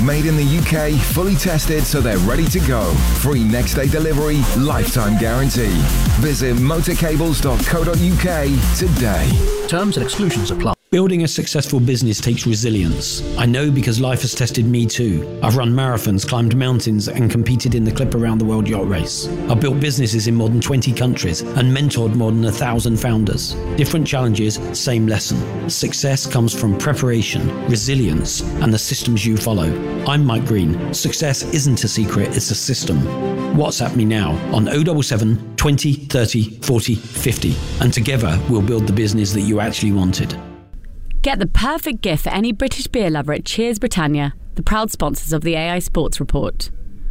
Made in the UK, fully tested so they're ready to go. Free next day delivery, lifetime guarantee. Visit motorcables.co.uk today. Terms and exclusions apply. Building a successful business takes resilience. I know because life has tested me too. I've run marathons, climbed mountains, and competed in the Clip Around the World Yacht Race. I've built businesses in more than 20 countries and mentored more than 1,000 founders. Different challenges, same lesson. Success comes from preparation, resilience, and the systems you follow. I'm Mike Green. Success isn't a secret, it's a system. WhatsApp me now on 077 20 30 40 50, and together we'll build the business that you actually wanted. Get the perfect gift for any British beer lover at Cheers Britannia, the proud sponsors of the AI Sports Report.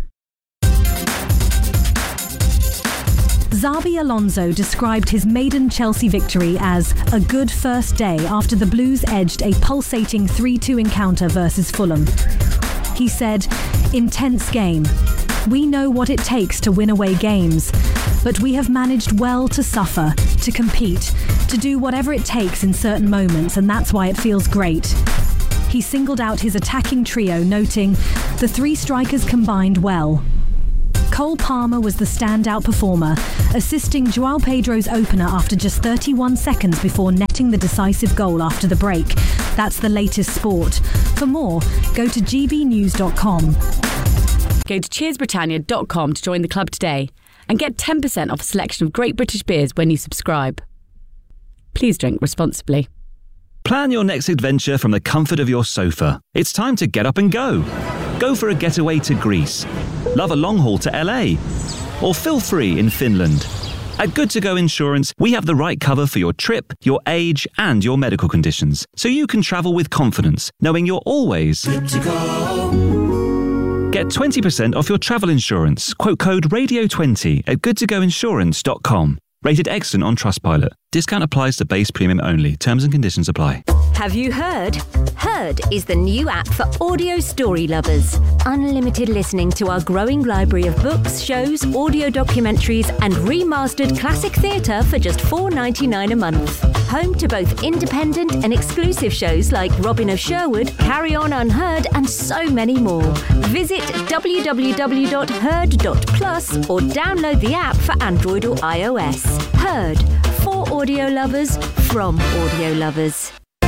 Xabi Alonso described his maiden Chelsea victory as a good first day after the Blues edged a pulsating 3-2 encounter versus Fulham. He said, "Intense game. We know what it takes to win away games, but we have managed well to suffer, to compete, to do whatever it takes in certain moments, and that's why it feels great." He singled out his attacking trio, noting, "The three strikers combined well." Cole Palmer was the standout performer, assisting João Pedro's opener after just 31 seconds before netting the decisive goal after the break. That's the latest sport. For more, go to gbnews.com. Go to cheersbritannia.com to join the club today and get 10% off a selection of great British beers when you subscribe. Please drink responsibly. Plan your next adventure from the comfort of your sofa. It's time to get up and go. Go for a getaway to Greece. Love a long haul to LA. Or feel free in Finland. At Good To Go Insurance, we have the right cover for your trip, your age, and your medical conditions, so you can travel with confidence, knowing you're always good to go. Get 20% off your travel insurance. Quote code RADIO20 at goodtogoinsurance.com. Rated excellent on Trustpilot. Discount applies to base premium only. Terms and conditions apply. Have you heard? Heard is the new app for audio story lovers. Unlimited listening to our growing library of books, shows, audio documentaries, and remastered classic theatre for just $4.99 a month. Home to both independent and exclusive shows like Robin of Sherwood, Carry On Unheard, and so many more. Visit www.heard.plus or download the app for Android or iOS. Heard. For audio lovers, from audio lovers.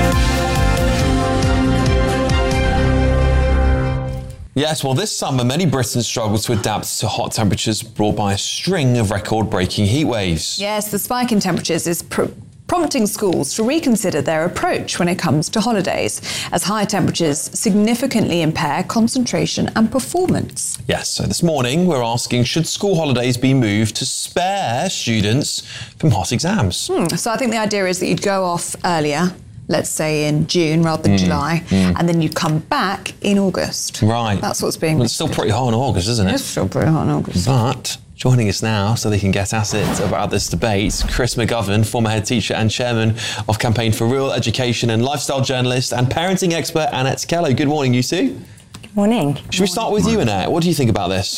Yes, well, this summer, many Britons struggled to adapt to hot temperatures brought by a string of record-breaking heat waves. Yes, the spike in temperatures is prompting schools to reconsider their approach when it comes to holidays, as high temperatures significantly impair concentration and performance. Yes, so this morning we're asking, should school holidays be moved to spare students from hot exams? So I think the idea is that you'd go off earlier, let's say in June rather than July, and then you come back in August. Right. That's what's being... Well, it's still pretty hot in August, isn't it? It's still pretty hot in August. But joining us now so they can get at it about this debate, Chris McGovern, former head teacher and chairman of Campaign for Real Education and lifestyle journalist and parenting expert Annette Kello. Good morning, you two. Good morning. Should we start with you, Annette? What do you think about this?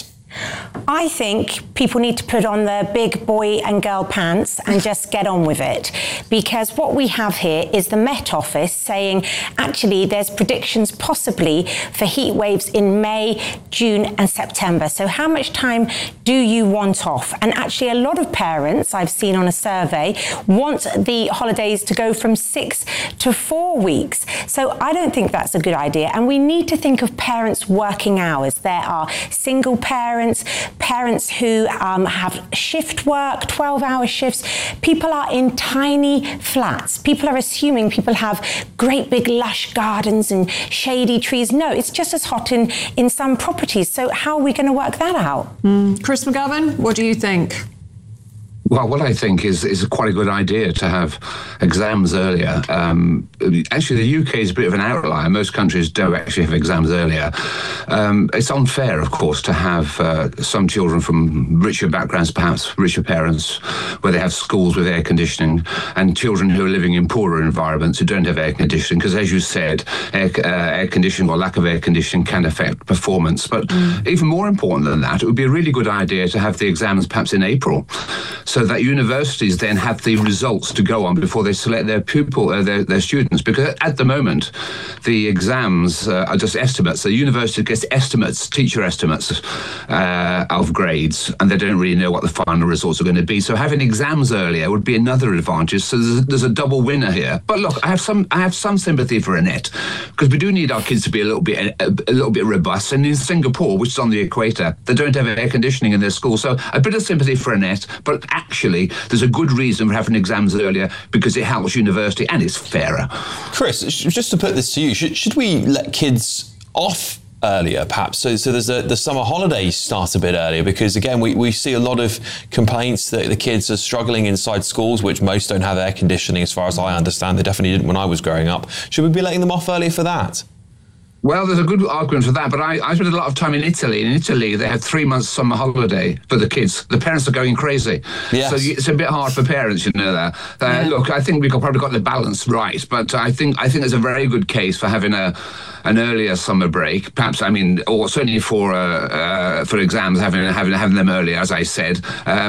I think people need to put on their big boy and girl pants and just get on with it, because what we have here is the Met Office saying actually there's predictions possibly for heat waves in May, June and September. So how much time do you want off? And actually a lot of parents, I've seen on a survey, want the holidays to go from 6 to 4 weeks. So I don't think that's a good idea, and we need to think of parents' working hours. There are single parents who have shift work, 12-hour shifts. People are in tiny flats. People are assuming people have great big lush gardens and shady trees. No, it's just as hot in some properties. So how are we going to work that out? Chris McGovern, what do you think? Well, what I think is quite a good idea to have exams earlier. Actually, the UK is a bit of an outlier. Most countries don't actually have exams earlier. It's unfair, of course, to have some children from richer backgrounds, perhaps richer parents, where they have schools with air conditioning, and children who are living in poorer environments who don't have air conditioning. Because, as you said, air conditioning or lack of air conditioning can affect performance. But even more important than that, it would be a really good idea to have the exams perhaps in April, so so that universities then have the results to go on before they select their their students. Because at the moment, the exams are just estimates. The university gets estimates, teacher estimates of grades, and they don't really know what the final results are going to be. So having exams earlier would be another advantage. So there's a double winner here. But look, I have some sympathy for Annette, because we do need our kids to be a little bit robust. And in Singapore, which is on the equator, they don't have air conditioning in their school. So a bit of sympathy for Annette, but actually there's a good reason for having exams earlier, because it helps university and it's fairer. Chris, just to put this to you, should we let kids off earlier, perhaps? So there's the summer holidays start a bit earlier, because again, we see a lot of complaints that the kids are struggling inside schools, which most don't have air conditioning, as far as I understand. They definitely didn't when I was growing up. Should we be letting them off earlier for that? Well, there's a good argument for that, but I spent a lot of time in Italy. In Italy, they had 3 months summer holiday for the kids. The parents are going crazy. Yes. So it's a bit hard for parents, you know that. Look, I think we've probably got the balance right, but I think there's a very good case for having an earlier summer break. Perhaps, or certainly for exams, having them earlier, as I said.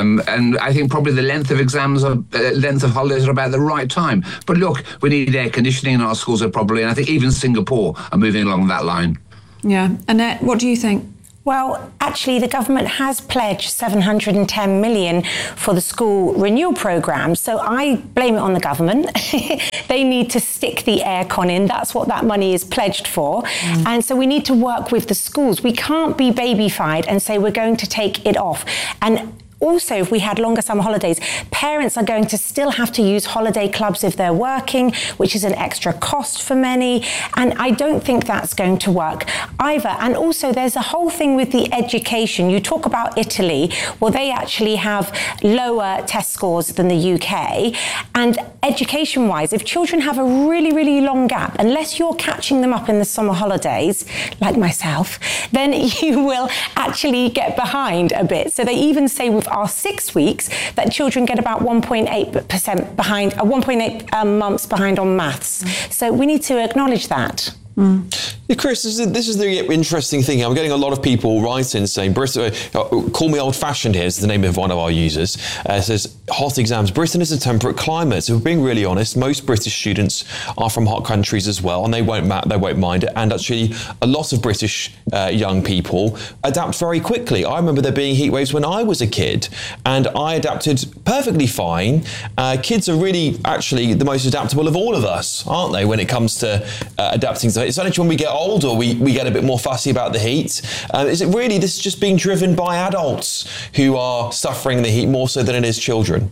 And I think probably the length of exams, length of holidays are about the right time. But look, we need air conditioning in our schools probably, and I think even Singapore are moving along that line. Yeah. Annette, what do you think? Well, actually, the government has pledged $710 million for the school renewal programme, so I blame it on the government. They need to stick the aircon in. That's what that money is pledged for. And so we need to work with the schools. We can't be babyfied and say we're going to take it off. And also, if we had longer summer holidays, parents are going to still have to use holiday clubs if they're working, which is an extra cost for many. And I don't think that's going to work either. And also, there's a whole thing with the education. You talk about Italy. Well, they actually have lower test scores than the UK. And education-wise, if children have a really, really long gap, unless you're catching them up in the summer holidays, like myself, then you will actually get behind a bit. So they even say with our 6 weeks that children get about 1.8% behind, 1.8 months behind on maths. So we need to acknowledge that. Yeah, Chris, this is the interesting thing. I'm getting a lot of people writing saying, call me old-fashioned here, is the name of one of our users. It says, hot exams. Britain is a temperate climate. So if we're being really honest, most British students are from hot countries as well, and they won't mind it. And actually, a lot of British young people adapt very quickly. I remember there being heat waves when I was a kid, and I adapted perfectly fine. Kids are really, actually, the most adaptable of all of us, aren't they, when it comes to adapting to it? It's only when we get older we get a bit more fussy about the heat. Is it really this just being driven by adults who are suffering the heat more so than it is children?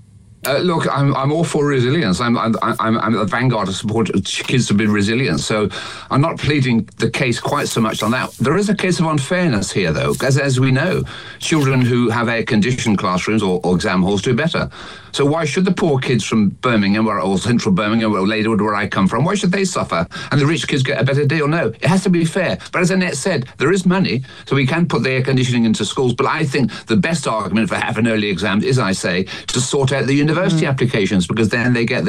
Look, I'm all for resilience. I'm the vanguard to support kids to be resilient. So I'm not pleading the case quite so much on that. There is a case of unfairness here, though, as we know, children who have air-conditioned classrooms or exam halls do better. So why should the poor kids from Birmingham or central Birmingham or Ladywood, where I come from, why should they suffer and the rich kids get a better deal? No, it has to be fair. But as Annette said, there is money, so we can put the air conditioning into schools. But I think the best argument for having early exams is, I say, to sort out the university applications, because then they're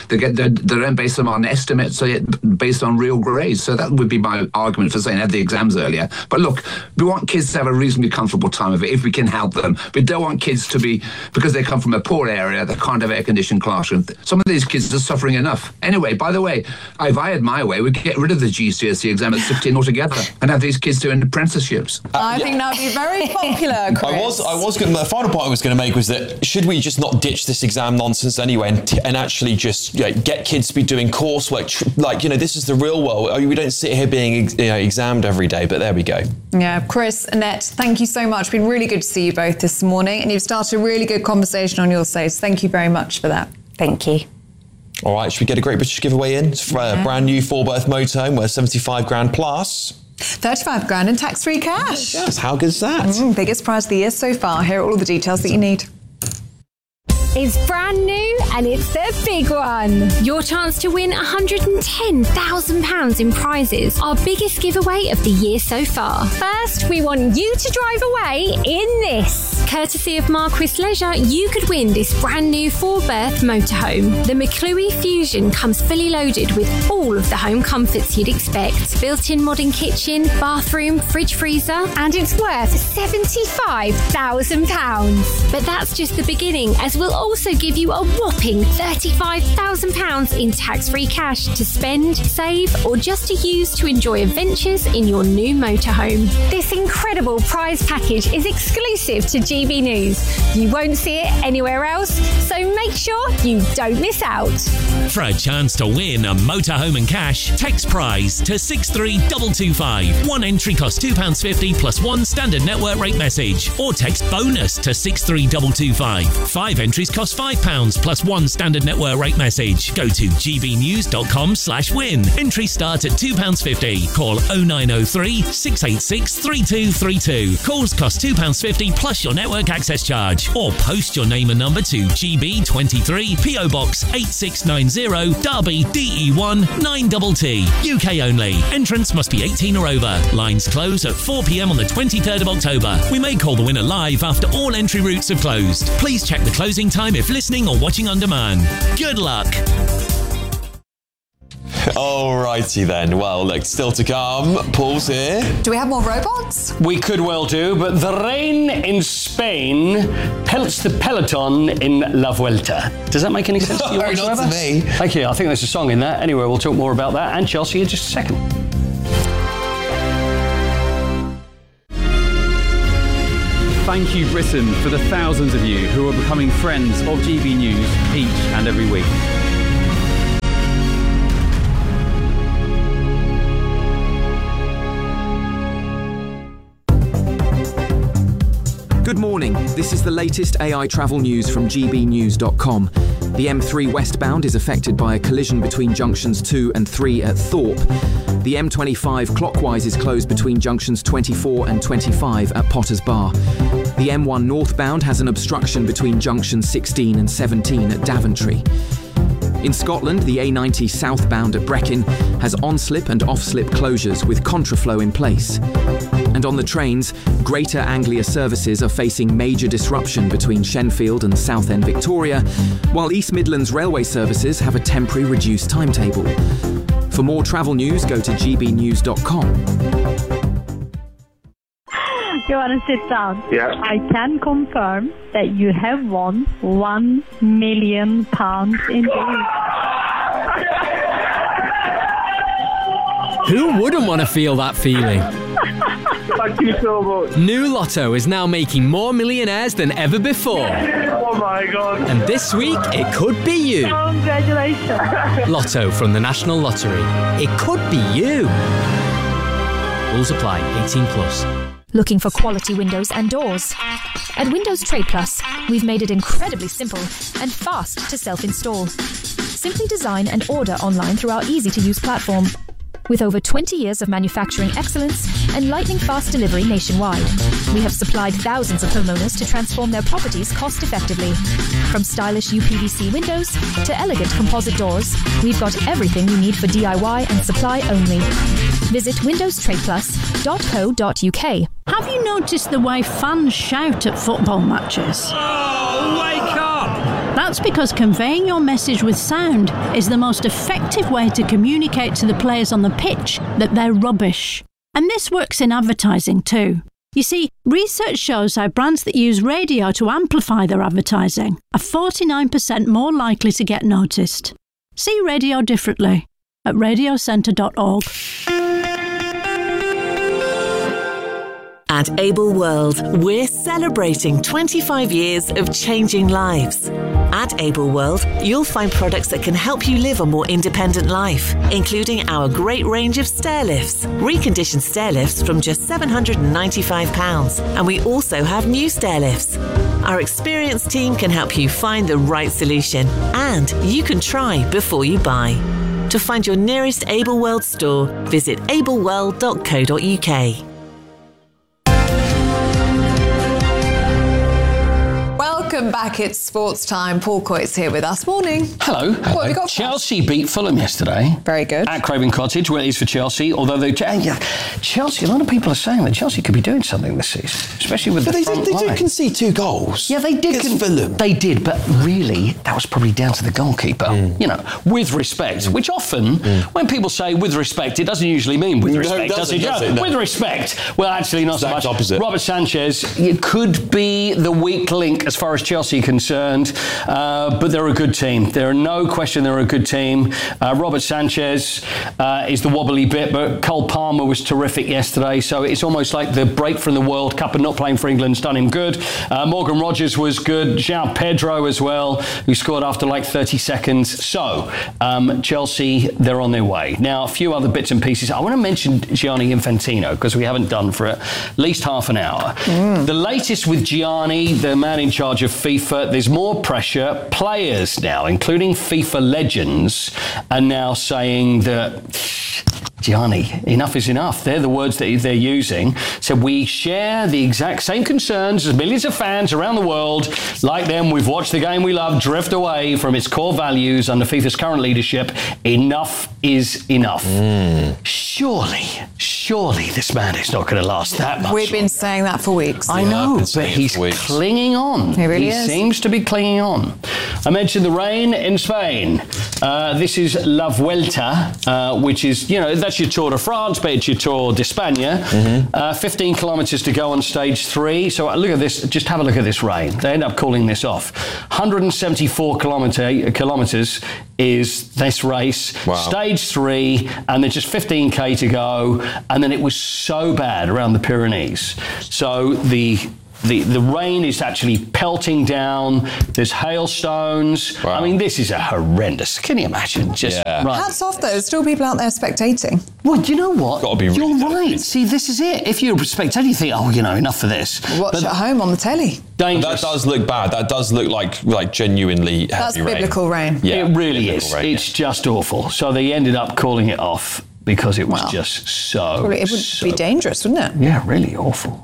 based on estimates, so based on real grades. So that would be my argument for saying have the exams earlier. But look, we want kids to have a reasonably comfortable time of it if we can help them. We don't want kids to be, because they come from a poor area, they can't have air-conditioned classroom. Some of these kids are suffering enough. Anyway, by the way, if I had my way, we'd get rid of the GCSE exam at 16 altogether and have these kids doing apprenticeships. I think that would be very popular, Chris. The final point I was going to make was that should we just not ditch this exam nonsense anyway and actually just get kids to be doing coursework? This is the real world. We don't sit here being examined every day, but there we go. Yeah, Chris, Annette, thank you so much. It's been really good to see you both this morning, and you've started a really good conversation on your side. So thank you very much for that. Thank you. All right, should we get a Great British giveaway in? It's for a brand new 4-berth motorhome worth 75 grand plus 35 grand in tax-free cash. Yes, how good is that? Biggest prize of the year so far. Here are all the details that you need. It's brand new and it's the big one. Your chance to win £110,000 in prizes. Our biggest giveaway of the year so far. First, we want you to drive away in this. Courtesy of Marquis Leisure, you could win this brand new 4-berth motorhome. The McClue Fusion comes fully loaded with all of the home comforts you'd expect. Built-in modern kitchen, bathroom, fridge freezer, and it's worth £75,000. But that's just the beginning, as we'll also give you a whopping £35,000 in tax-free cash to spend, save, or just to use to enjoy adventures in your new motorhome. This incredible prize package is exclusive to GB News. You won't see it anywhere else, so make sure you don't miss out. For a chance to win a motorhome and cash, text prize to 63225. One entry costs £2.50 plus one standard network rate message, or text bonus to 63225. 5 entries cost £5 plus one standard network rate message. Go to gbnews.com/win. Entries start at £2.50. Call 0903 686 3232. Calls cost £2.50 plus your network access charge, or post your name and number to GB23 PO Box 8690 Derby DE1 9TT. UK only. Entrance must be 18 or over. Lines close at 4 p.m. on the 23rd of October. We may call the winner live after all entry routes have closed. Please check the closing time if listening or watching on demand. Good luck. Alrighty then. Well, look, still to come. Paul's here. Do we have more robots? We could well do, but the rain in Spain pelts the peloton in La Vuelta. Does that make any sense to you whatsoever? Not to me. Thank you. I think there's a song in there. Anyway, we'll talk more about that and Chelsea in just a second. Thank you, Britain, for the thousands of you who are becoming friends of GB News each and every week. Good morning. This is the latest AI travel news from gbnews.com. The M3 westbound is affected by a collision between junctions 2 and 3 at Thorpe. The M25 clockwise is closed between junctions 24 and 25 at Potters Bar. The M1 northbound has an obstruction between junctions 16 and 17 at Daventry. In Scotland, the A90 southbound at Brechin has on-slip and off-slip closures with contraflow in place. And on the trains, Greater Anglia services are facing major disruption between Shenfield and Southend Victoria, while East Midlands Railway services have a temporary reduced timetable. For more travel news, go to gbnews.com. You want to sit down? Yeah. I can confirm that you have won £1 million indeed. Who wouldn't want to feel that feeling? Thank you so much. New Lotto is now making more millionaires than ever before. Oh my God. And this week, it could be you. Congratulations. Lotto from the National Lottery. It could be you. Rules apply. 18 plus. Looking for quality windows and doors? At Windows Trade Plus, we've made it incredibly simple and fast to self-install. Simply design and order online through our easy-to-use platform. With over 20 years of manufacturing excellence and lightning-fast delivery nationwide, we have supplied thousands of homeowners to transform their properties cost-effectively. From stylish UPVC windows to elegant composite doors, we've got everything you need for DIY and supply only. Visit windowstradeplus.co.uk. Have you noticed the way fans shout at football matches? Oh, wake up! That's because conveying your message with sound is the most effective way to communicate to the players on the pitch that they're rubbish. And this works in advertising too. You see, research shows how brands that use radio to amplify their advertising are 49% more likely to get noticed. See radio differently at radiocentre.org. At Able World, we're celebrating 25 years of changing lives. At Able World, you'll find products that can help you live a more independent life, including our great range of stair lifts, reconditioned stair lifts from just £795, and we also have new stair lifts. Our experienced team can help you find the right solution, and you can try before you buy. To find your nearest Able World store, visit ableworld.co.uk. Welcome back. It's sports time. Paul Coyte's here with us. Morning. Hello. What have we got? Chelsea beat Fulham yesterday. Very good. At Craven Cottage, where it is for Chelsea. Although Chelsea, a lot of people are saying that Chelsea could be doing something this season, especially with the front line. They did concede 2 goals. Yeah, they did. Fulham. They did, but really, that was probably down to the goalkeeper. You know, with respect, which often, when people say with respect, it doesn't usually mean with respect, does it? No. With respect. Well, actually, not so much. Opposite. Robert Sanchez, it could be the weak link as far as Chelsea are concerned, but they're a good team. There are no question they're a good team. Robert Sanchez is the wobbly bit, but Cole Palmer was terrific yesterday, so it's almost like the break from the World Cup and not playing for England's done him good. Morgan Rogers was good. João Pedro as well, who scored after like 30 seconds. So, Chelsea, they're on their way. Now, a few other bits and pieces. I want to mention Gianni Infantino, because we haven't done for at least half an hour. The latest with Gianni, the man in charge of FIFA, there's more pressure. Players now, including FIFA legends, are now saying that Gianni, enough is enough. They're the words that they're using. So we share the exact same concerns as millions of fans around the world. Like them, we've watched the game we love drift away from its core values under FIFA's current leadership. Enough is enough. Surely this man is not going to last that much. We've been saying that for weeks. I know, but he's clinging on. He really is. Seems to be clinging on. I mentioned the rain in Spain. This is La Vuelta, which is, you know, that's your Tour de France, but it's your Tour d'España. 15 kilometres to go on stage 3. So look at this. Just have a look at this rain. They end up calling this off. 174 kilometres is this race. Wow. Stage 3, and there's just 15k to go. And then it was so bad around the Pyrenees. So the rain is actually pelting down. There's hailstones. Wow. I mean, this is a horrendous. Can you imagine? Hats off, though. There's still people out there spectating. Well, do you know what? Got to be You're right. See, this is it. If you spectate, you think, oh, you know, enough for this. Watch at home on the telly. Dangerous. That does look bad. That does look like heavy genuinely rain. That's biblical rain. Yeah, it really is. Rain, it's just awful. So they ended up calling it off because it was just so. Well, it would be dangerous, wouldn't it? Yeah, really awful.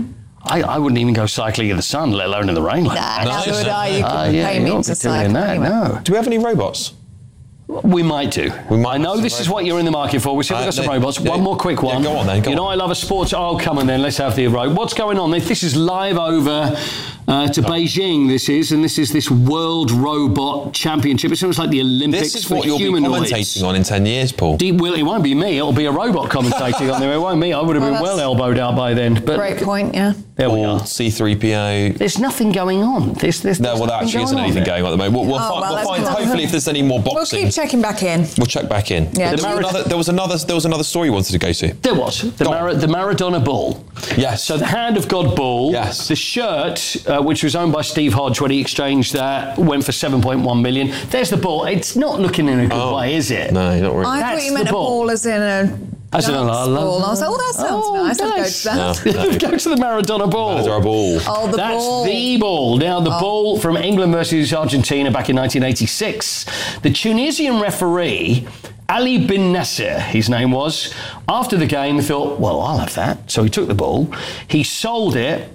I wouldn't even go cycling in the sun, let alone in the rain like that. Neither would I. You could pay me to cycle. No. Do we have any robots? We might do. I know this is what you're in the market for. We've got some robots. One more quick one. Go on then. You know I love a sports. Oh, come on then. Let's have the robot. What's going on? This is live over to Beijing. This is this World Robot Championship. It's almost like the Olympics This is for what you'll be humanoids. commentating on in 10 years, Paul. Well, it won't be me. It'll be a robot commentating on there. It won't be me. I would have been well elbowed out by then. But great point. Yeah. There we are. C3PO. There's nothing going on. There actually isn't anything going on at the moment. We'll find. Hopefully, if there's any more boxing, we'll keep checking back in. We'll check back in. Yeah. There was another story you wanted to go to. There was the Maradona ball. Yes. So the Hand of God ball. Yes. The shirt, which was owned by Steve Hodge when he exchanged that, went for 7.1 million. There's the ball. It's not looking in a good way, is it? No, not really. I thought you meant a ball as in a. As in a ball. I was like, that sounds nice. I'll go to that. Go to the Maradona ball. Maradona ball. Oh, the That's ball. the ball. Now, the ball from England versus Argentina back in 1986. The Tunisian referee, Ali bin Nasser, his name was, after the game, thought, well, I'll have that. So he took the ball. He sold it.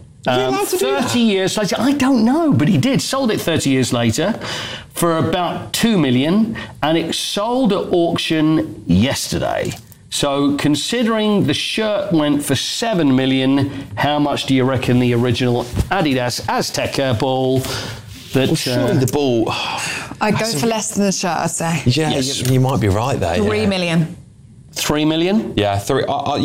30 years later, I don't know, but he did. Sold it 30 years later for about 2 million, and it sold at auction yesterday. So considering the shirt went for 7 million, how much do you reckon the original Adidas Azteca ball? Surely the ball. I'd go for less than the shirt, I'd say. Yeah, Yes. you might be right there. 3 million. 3 million? Yeah, 3.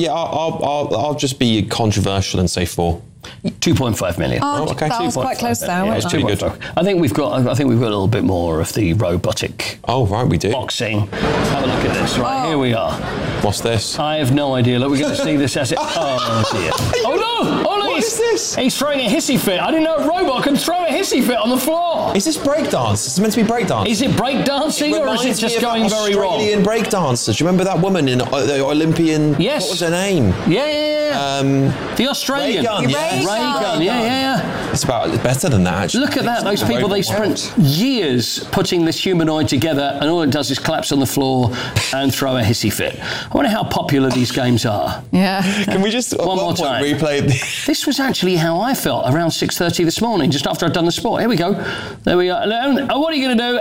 I'll just be controversial and say 4. 2.5 million. Oh, okay. That was quite close there. Yeah, it's pretty good. I think we've got a little bit more of the robotic. Oh, right, we do. Boxing. Have a look at this. Right, here we are. What's this? I have no idea. Look, we're going to see this as it. Oh dear. Oh no! Oh, What is this? He's throwing a hissy fit. I didn't know a robot can throw a hissy fit on the floor. Is this breakdance? It's meant to be breakdance. Is it breakdancing or is it just going very wrong? Australian breakdancers. Do you remember that woman in the Olympian? Yes. What was her name? Yeah. The Australian. Ray Gun. Ray Gun. Yeah. It's better than that, actually. Look at that. Those people, they spent years putting this humanoid together, and all it does is collapse on the floor and throw a hissy fit. I wonder how popular these games are. Yeah. Can we just one more time replay? This was actually how I felt around 6:30 this morning, just after I'd done the sport. Here we go. There we are. Oh, what are you going to do?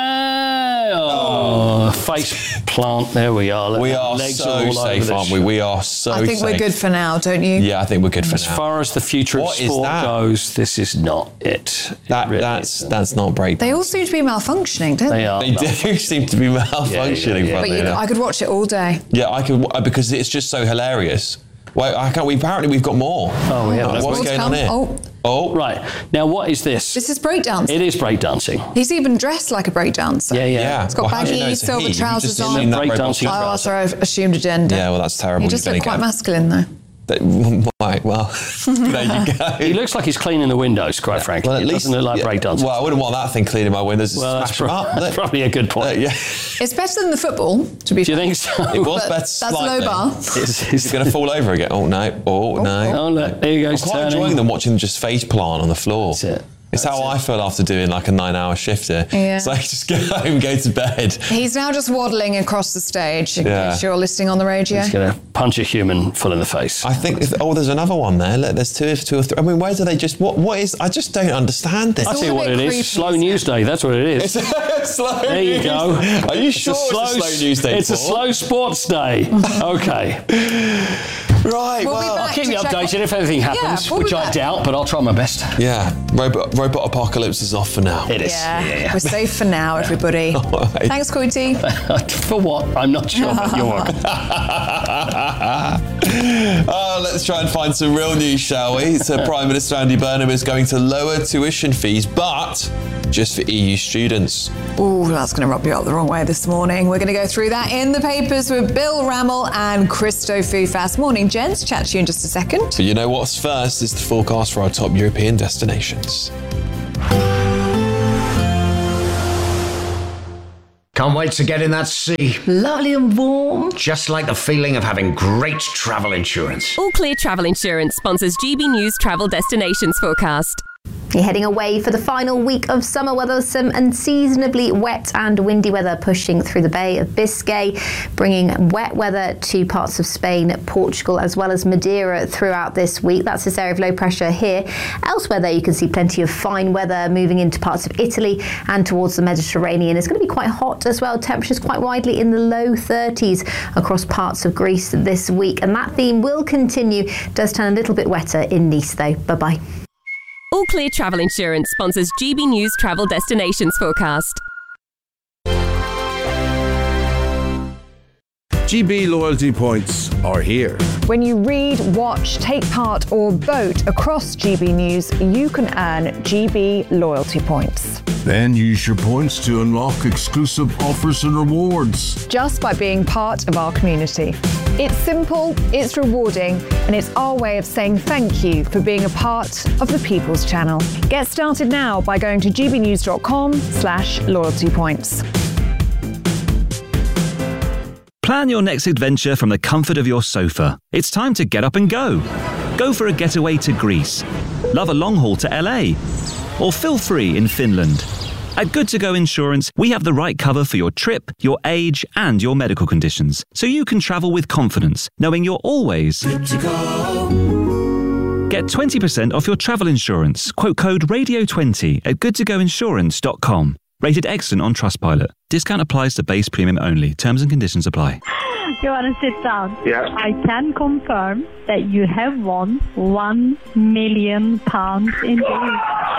Face plant. There we are. We are so safe, aren't we? We are so safe. I think we're good for now, don't you? Yeah, I think we're good for as now. As far as the future of sport goes, this is not it. That's not breakdance. They all seem to be malfunctioning, don't they? They are. They do seem to be malfunctioning. But I could watch it all day. Yeah, I could, because it's just so hilarious. Well, apparently we've got more. Oh, yeah. What's going on here? Oh, right. Now, what is this? This is breakdancing. It is breakdancing. He's even dressed like a breakdancer. Yeah. He's got baggy silver trousers on. Breakdancing. Oh, sorry, I've assumed a gender. Yeah, well, that's terrible. He just looked quite masculine, though. Right, well, there you go. He looks like he's cleaning the windows, quite frankly. Well, at least, doesn't look like breakdancing. Well, I wouldn't want that thing cleaning my windows. Well, that's probably a good point. Yeah. It's better than the football, to be fair. Do you think so? It was better That's low bar. It's going to fall over again. Oh, no. Oh, no. Oh, look, there you go. I'm quite enjoying them watching them just face plant on the floor. That's it. It's how I feel after doing like a 9-hour shift here. Yeah. It's like just go home, go to bed. He's now just waddling across the stage in case you're listening on the radio. He's going to punch a human full in the face. I think, there's another one there. Look, there's two or three. I mean, where do they just, what is, I just don't understand this. I'll tell you what it is. Slow news day. That's what it is. It's slow there you go. Are you sure it's a slow news day? It's a slow sports day. Okay. Right, I'll keep you updated if anything happens, which I doubt, but I'll try my best. Yeah, robot apocalypse is off for now. It is. Yeah. We're safe for now, everybody. Right. Thanks, Coity. For what? I'm not sure, but you're welcome. Let's try and find some real news, shall we? So Prime Minister Andy Burnham is going to lower tuition fees, but just for EU students. Oh, that's going to rub you up the wrong way this morning. We're going to go through that in the papers with Bill Rammel and Christo Fufas. Morning, gents. Chat to you in just a second. But you know what's first is the forecast for our top European destinations. Can't wait to get in that sea. Lovely and warm. Just like the feeling of having great travel insurance. All Clear Travel Insurance sponsors GB News Travel Destinations Forecast. You're heading away for the final week of summer weather, some unseasonably wet and windy weather pushing through the Bay of Biscay, bringing wet weather to parts of Spain, Portugal, as well as Madeira throughout this week. That's this area of low pressure here. Elsewhere, though, you can see plenty of fine weather moving into parts of Italy and towards the Mediterranean. It's going to be quite hot as well. Temperatures quite widely in the low 30s across parts of Greece this week. And that theme will continue. Does turn a little bit wetter in Nice, though. Bye-bye. All Clear Travel Insurance sponsors GB News Travel Destinations Forecast. GB loyalty points are here. When you read, watch, take part or vote across GB News, you can earn GB loyalty points. Then use your points to unlock exclusive offers and rewards. Just by being part of our community. It's simple, it's rewarding, and it's our way of saying thank you for being a part of the People's Channel. Get started now by going to gbnews.com/loyalty points. Plan your next adventure from the comfort of your sofa. It's time to get up and go. Go for a getaway to Greece. Love a long haul to LA. Or feel free in Finland. At Good To Go Insurance, we have the right cover for your trip, your age, and your medical conditions, so you can travel with confidence, knowing you're always good to go. Get 20% off your travel insurance. Quote code RADIO20 at goodtogoinsurance.com. Rated excellent on Trustpilot. Discount applies to base premium only. Terms and conditions apply. You want to sit down? Yeah. I can confirm that you have won £1 million in days.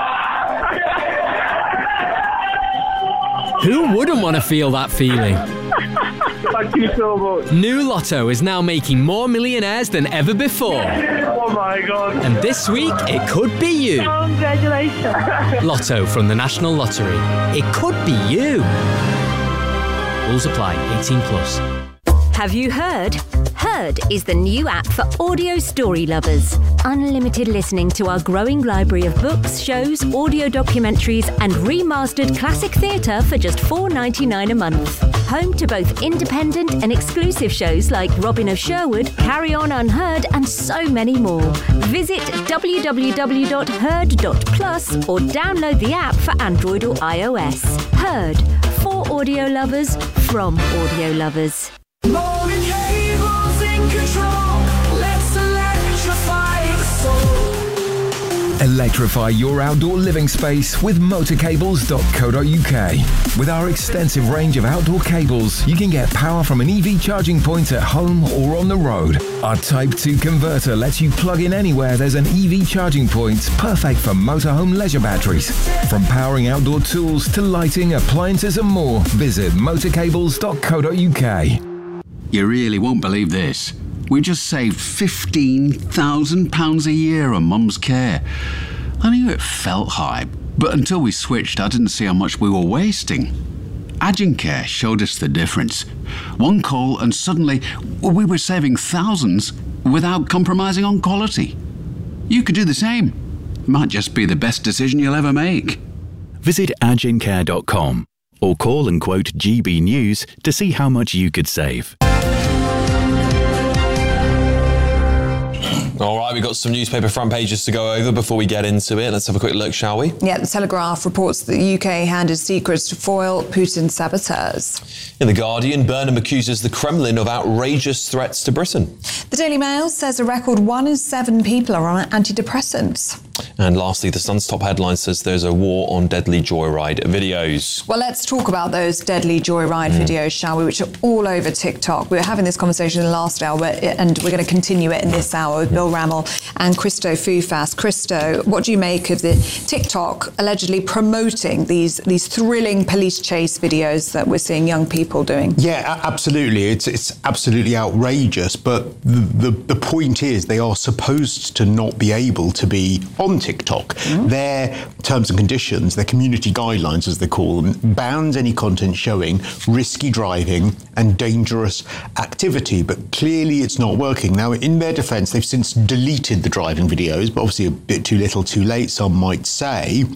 Who wouldn't want to feel that feeling? Thank you so much. New Lotto is now making more millionaires than ever before. Oh my God. And this week, it could be you. Congratulations. Lotto from the National Lottery. It could be you. Rules apply. 18+. Have you heard? Heard is the new app for audio story lovers. Unlimited listening to our growing library of books, shows, audio documentaries, and remastered classic theatre for just $4.99 a month. Home to both independent and exclusive shows like Robin of Sherwood, Carry On Unheard, and so many more. Visit www.heard.plus or download the app for Android or iOS. Heard, for audio lovers, from audio lovers. Morning cables in control. Let's electrify the soul. Electrify your outdoor living space with motorcables.co.uk. With our extensive range of outdoor cables, you can get power from an EV charging point at home or on the road. Our Type 2 converter lets you plug in anywhere there's an EV charging point, perfect for motorhome leisure batteries. From powering outdoor tools to lighting, appliances and more, visit motorcables.co.uk. You really won't believe this. We just saved £15,000 a year on Mum's care. I knew it felt high, but until we switched, I didn't see how much we were wasting. Agencare showed us the difference. One call and suddenly we were saving thousands without compromising on quality. You could do the same. Might just be the best decision you'll ever make. Visit agencare.com or call and quote GB News to see how much you could save. All right, we've got some newspaper front pages to go over before we get into it. Let's have a quick look, shall we? Yeah, the Telegraph reports that the UK handed secrets to foil Putin's saboteurs. In The Guardian, Burnham accuses the Kremlin of outrageous threats to Britain. The Daily Mail says a record 1 in 7 people are on antidepressants. And lastly, The Sun's top headline says there's a war on deadly joyride videos. Well, let's talk about those deadly joyride videos, shall we, which are all over TikTok. We were having this conversation in the last hour, and we're going to continue it in this hour with Bill Rammell and Christo Fufas. Christo, what do you make of the TikTok allegedly promoting these thrilling police chase videos that we're seeing young people doing? Yeah, absolutely. It's absolutely outrageous, but the point is they are supposed to not be able to be on TikTok. Their terms and conditions, their community guidelines as they call them, bans any content showing risky driving and dangerous activity, but clearly it's not working. Now, in their defence, they've since deleted the driving videos, but obviously a bit too little too late, some might say.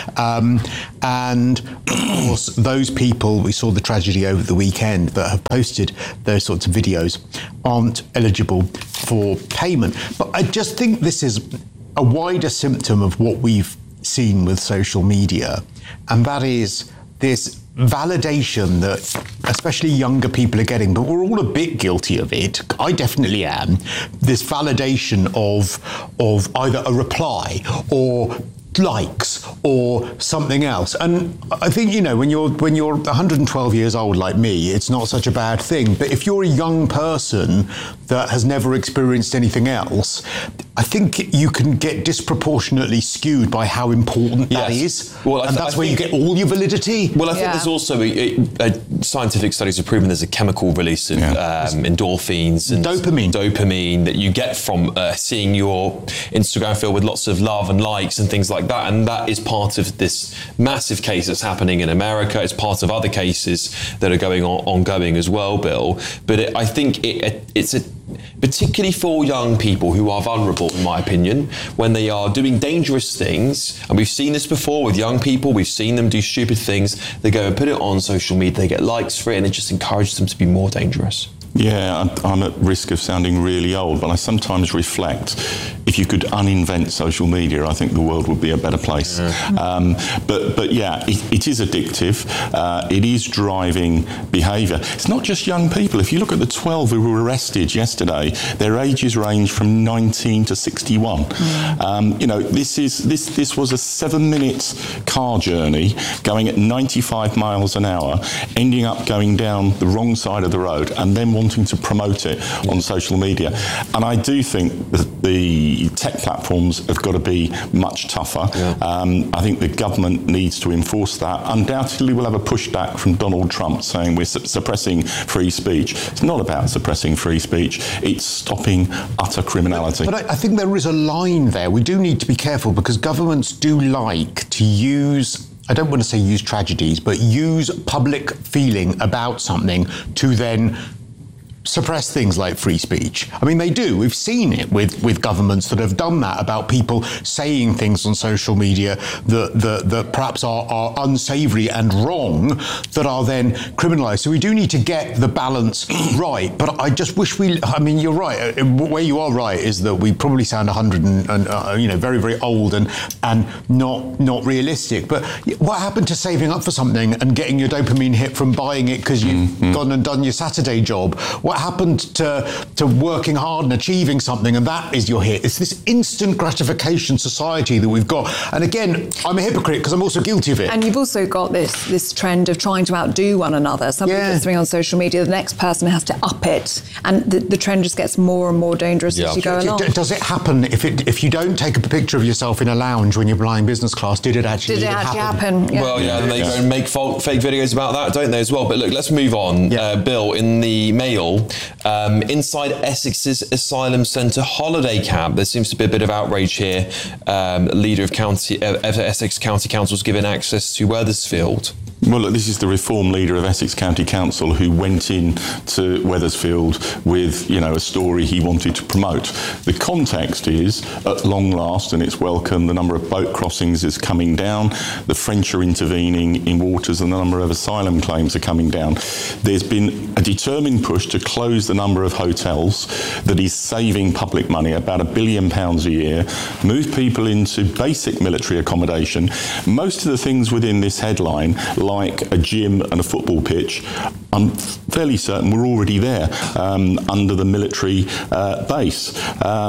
And of course, those people, we saw the tragedy over the weekend, that have posted those sorts of videos aren't eligible for payment. But I just think this is a wider symptom of what we've seen with social media, and that is this validation that especially younger people are getting, but we're all a bit guilty of it. I definitely am. This validation of either a reply or likes or something else. And I think, when you're 112 years old like me, it's not such a bad thing. But if you're a young person that has never experienced anything else, I think you can get disproportionately skewed by how important that is. Well, and that's where you get all your validity. Well, I think there's also scientific studies have proven there's a chemical release of endorphins and dopamine that you get from seeing your Instagram filled with lots of love and likes and things like that. And that is part of this massive case that's happening in America. It's part of other cases that are ongoing as well, Bill. But I think it's particularly for young people who are vulnerable, in my opinion, when they are doing dangerous things. And we've seen this before with young people. We've seen them do stupid things. They go and put it on social media. They get likes for it, and it just encourages them to be more dangerous. Yeah, I'm at risk of sounding really old, but I sometimes reflect, if you could uninvent social media, I think the world would be a better place. But yeah, it is addictive. It is driving behaviour. It's not just young people. If you look at the 12 who were arrested yesterday, their ages range from 19 to 61. This was a 7-minute car journey going at 95 miles an hour, ending up going down the wrong side of the road, and then wanting to promote it on social media. And I do think that the tech platforms have got to be much tougher. I think the government needs to enforce that. Undoubtedly, we'll have a pushback from Donald Trump saying we're suppressing free speech. It's not about suppressing free speech. It's stopping utter criminality. But I think there is a line there. We do need to be careful, because governments do like to use, I don't want to say use tragedies, but use public feeling about something to then suppress things like free speech. I mean, they do. We've seen it with governments that have done that about people saying things on social media that perhaps are unsavoury and wrong, that are then criminalised. So we do need to get the balance right. But I just wish you're right. Where you are right is that we probably sound 100 and very, very old and not realistic. But what happened to saving up for something and getting your dopamine hit from buying it because you've gone and done your Saturday job? What happened to working hard and achieving something, and that is your hit? It's this instant gratification society that we've got. And again, I'm a hypocrite because I'm also guilty of it. And you've also got this trend of trying to outdo one another. Somebody puts something on social media, the next person has to up it, and the trend just gets more and more dangerous as you go along. Does it happen if you don't take a picture of yourself in a lounge when you're flying business class? Did it actually happen? Yeah. Well, and they go and make fake videos about that, don't they, as well? But look, let's move on. Bill, in the Mail, inside Essex's Asylum Centre holiday camp, there seems to be a bit of outrage here. Leader of Essex County Council's given access to Wethersfield. Well, look, this is the reform leader of Essex County Council who went in to Wethersfield with, a story he wanted to promote. The context is, at long last, and it's welcome, the number of boat crossings is coming down, the French are intervening in waters, and the number of asylum claims are coming down. There's been a determined push to close the number of hotels that is saving public money, about £1 billion a year, move people into basic military accommodation. Most of the things within this headline, like a gym and a football pitch, I'm fairly certain we're already there under the military base.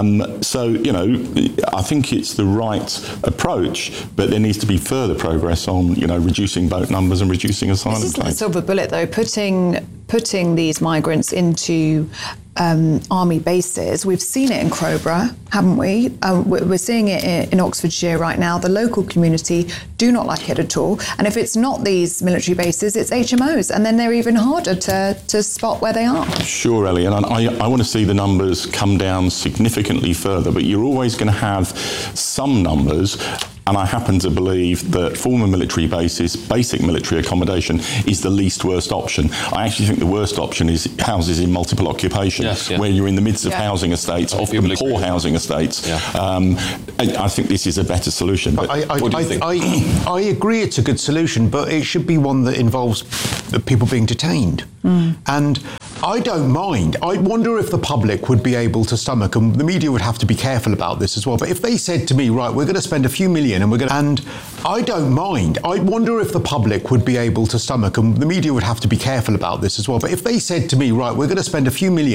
I think it's the right approach, but there needs to be further progress on, reducing boat numbers and reducing asylum claims. This is the silver bullet, though, putting these migrants into army bases. We've seen it in Crowborough, haven't we? We're seeing it in Oxfordshire right now. The local community do not like it at all. And if it's not these military bases, it's HMOs. And then they're even harder to spot where they are. Sure, Ellie. And I want to see the numbers come down significantly further. But you're always going to have some numbers. And I happen to believe that former military bases, basic military accommodation, is the least worst option. I actually think the worst option is houses in multiple occupation, where you're in the midst of housing estates, often poor housing estates. I think this is a better solution. But what do you think? I agree it's a good solution, but it should be one that involves the people being detained. And I don't mind. I wonder if the public would be able to stomach, and the media would have to be careful about this as well, but if they said to me, right, we're going to spend a few million and I don't mind. I wonder if the public would be able to stomach, and the media would have to be careful about this as well, but if they said to me, right, we're going to spend a few million